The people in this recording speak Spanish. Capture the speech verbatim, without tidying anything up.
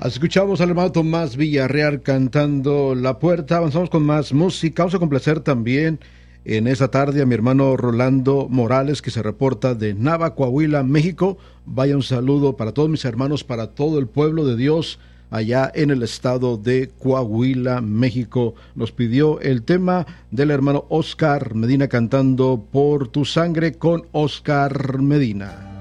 Escuchamos al hermano Tomás Villarreal cantando La Puerta. Avanzamos con más música. Vamos a complacer también en esta tarde a mi hermano Rolando Morales, que se reporta de Nava, Coahuila, México. Vaya un saludo para todos mis hermanos, para todo el pueblo de Dios allá en el estado de Coahuila, México. Nos pidió el tema del hermano Oscar Medina cantando Por tu sangre con Oscar Medina.